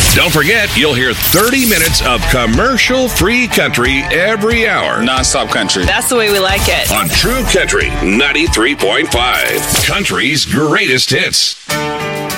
Don't forget, you'll hear 30 minutes of commercial-free country every hour. Non-stop country. That's the way we like it. On True Country 93.5. Country's greatest hits.